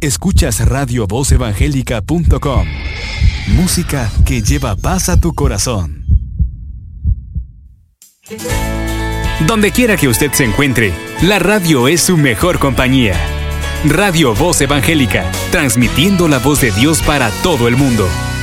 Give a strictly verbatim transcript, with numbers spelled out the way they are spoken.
Escuchas radio voz evangélica punto com. Música que lleva paz a tu corazón. Donde quiera que usted se encuentre, la radio es su mejor compañía. Radio Voz Evangélica, transmitiendo la voz de Dios para todo el mundo.